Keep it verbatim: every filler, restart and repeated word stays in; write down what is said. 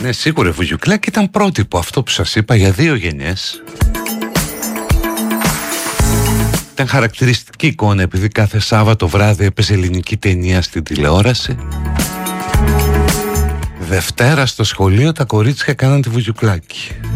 Ναι, σίγουρα Βουγιουκλάκη ήταν πρότυπο, αυτό που σας είπα, για δύο γενιές. Ήταν χαρακτηριστική εικόνα επειδή κάθε Σάββατο βράδυ έπαιζε ελληνική ταινία στην τηλεόραση. Δευτέρα στο σχολείο τα κορίτσια κάναν τη Βουγιουκλάκη.